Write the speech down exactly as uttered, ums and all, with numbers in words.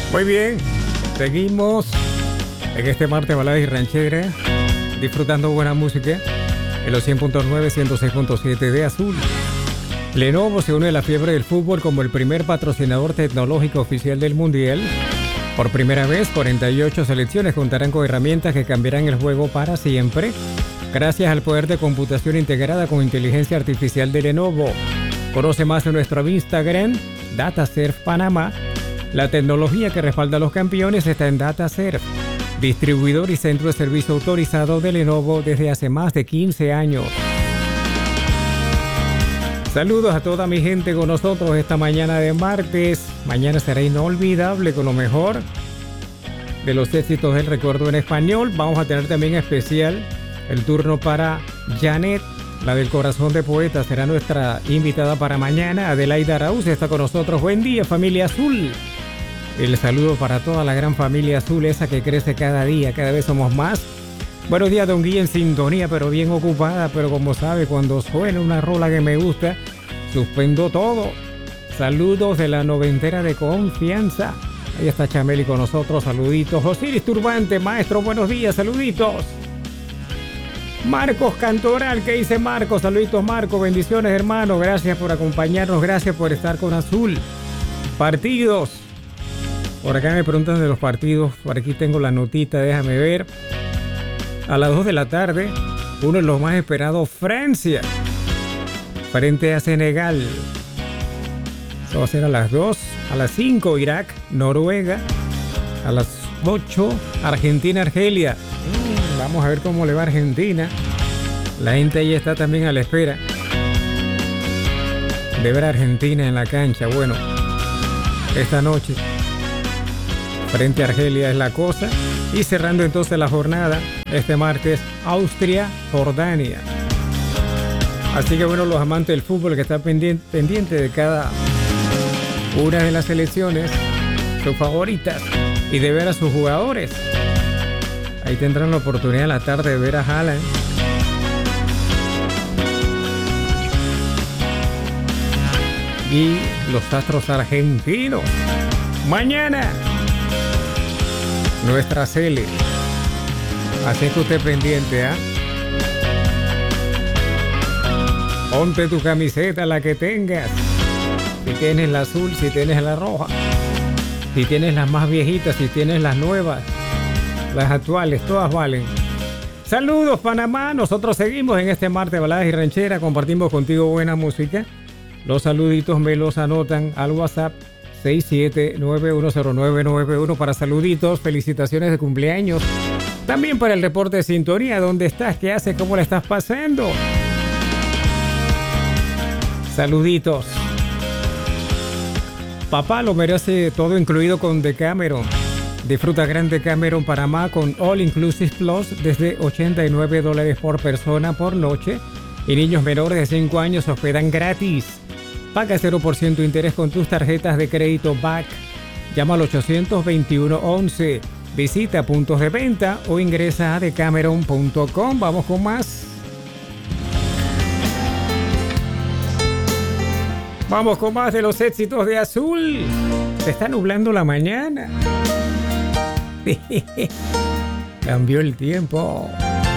Muy bien, seguimos en este martes balada y ranchera, disfrutando buena música en los cien punto nueve, ciento seis punto siete de Azul. Lenovo se une a la fiebre del fútbol como el primer patrocinador tecnológico oficial del Mundial. Por primera vez, cuarenta y ocho selecciones contarán con herramientas que cambiarán el juego para siempre, gracias al poder de computación integrada con inteligencia artificial de Lenovo. Conoce más en nuestro Instagram, DataServe Panamá. La tecnología que respalda a los campeones está en DataServe, distribuidor y centro de servicio autorizado de Lenovo desde hace más de quince años. Saludos a toda mi gente con nosotros esta mañana de martes. Mañana será inolvidable con lo mejor de los éxitos del recuerdo en español. Vamos a tener también especial el turno para Janet, la del corazón de poeta. Será nuestra invitada para mañana. Adelaida Arauz está con nosotros. Buen día, familia azul. El saludo para toda la gran familia azul, esa que crece cada día, cada vez somos más. Buenos días, Don Gui, en sintonía, pero bien ocupada. Pero como sabe, cuando suena una rola que me gusta, suspendo todo. Saludos de la noventera de confianza. Ahí está Chameli con nosotros, saluditos. Osiris Turbante, maestro, buenos días, saluditos. Marcos Cantoral, ¿qué dice Marcos? Saluditos, Marcos, bendiciones, hermano. Gracias por acompañarnos, gracias por estar con Azul. Partidos. Por acá me preguntan de los partidos. Por aquí tengo la notita, déjame ver. A las dos de la tarde, uno de los más esperados, Francia, frente a Senegal. Eso va a ser a las dos. A las cinco, Irak, Noruega. A las ocho, Argentina, Argelia. Mm, vamos a ver cómo le va a Argentina. La gente ahí está también a la espera de ver a Argentina en la cancha. Bueno, esta noche frente a Argelia es la cosa. Y cerrando entonces la jornada, este martes, Austria, Jordania. Así que bueno, los amantes del fútbol que están pendientes pendiente de cada una de las selecciones, sus favoritas, y de ver a sus jugadores. Ahí tendrán la oportunidad en la tarde de ver a Haaland. Y los astros argentinos. Mañana nuestra Cele. Así que usted pendiente, ¿ah? ¿eh? Ponte tu camiseta, la que tengas. Si tienes la azul, si tienes la roja. Si tienes las más viejitas, si tienes las nuevas. Las actuales, todas valen. Saludos, Panamá. Nosotros seguimos en este martes de baladas y ranchera. Compartimos contigo buena música. Los saluditos me los anotan al WhatsApp seis siete nueve uno cero nueve nueve uno para saluditos, felicitaciones de cumpleaños. También para el reporte de sintonía, ¿dónde estás? ¿Qué haces? ¿Cómo la estás pasando? Saluditos. Papá lo merece todo incluido con Decameron. Disfruta Gran Decameron Panamá con All Inclusive Plus desde ochenta y nueve dólares por persona por noche. Y niños menores de cinco años se hospedan gratis. Paga cero por ciento interés con tus tarjetas de crédito B A C. Llama al ochocientos veintiuno once. Visita puntos de venta o ingresa a decameron punto com. Vamos con más. Vamos con más de los éxitos de Azul. Se está nublando la mañana. Cambió el tiempo.